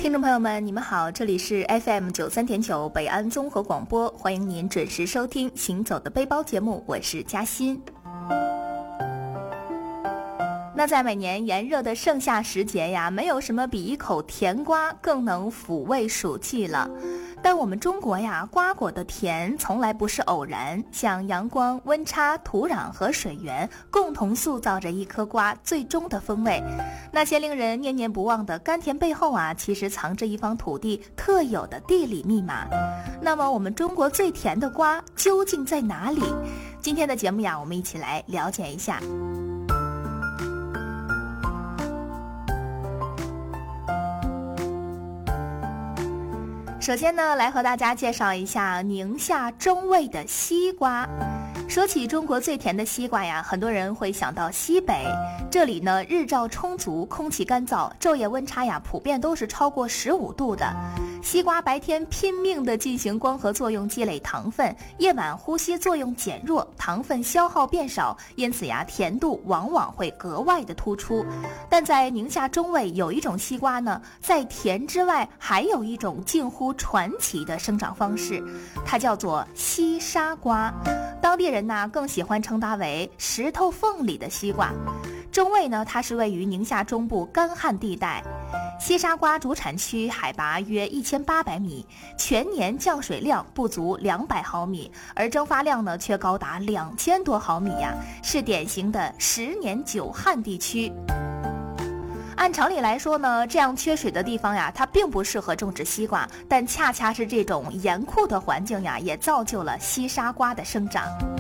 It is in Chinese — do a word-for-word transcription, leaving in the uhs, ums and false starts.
听众朋友们，你们好，这里是 F M 九三点九北安综合广播，欢迎您准时收听《行走的背包》节目，我是嘉欣。那在每年炎热的盛夏时节呀，没有什么比一口甜瓜更能抚慰暑气了。但我们中国呀，瓜果的甜从来不是偶然，像阳光、温差、土壤和水源共同塑造着一颗瓜最终的风味。那些令人念念不忘的甘甜背后啊，其实藏着一方土地特有的地理密码。那么我们中国最甜的瓜究竟在哪里？今天的节目呀，我们一起来了解一下。首先呢，来和大家介绍一下宁夏中卫的西瓜。说起中国最甜的西瓜呀，很多人会想到西北，这里呢日照充足，空气干燥，昼夜温差呀普遍都是超过十五度的。西瓜白天拼命地进行光合作用积累糖分，夜晚呼吸作用减弱，糖分消耗变少，因此呀甜度往往会格外的突出。但在宁夏中卫有一种西瓜呢，在甜之外还有一种近乎传奇的生长方式，它叫做西沙瓜，当地人呢更喜欢称它为石头缝里的西瓜。中卫呢，它是位于宁夏中部干旱地带，西沙瓜主产区海拔约一千八百米，全年降水量不足两百毫米，而蒸发量呢却高达两千多毫米呀，是典型的十年久旱地区。按常理来说呢，这样缺水的地方呀，它并不适合种植西瓜，但恰恰是这种严酷的环境呀，也造就了西沙瓜的生长。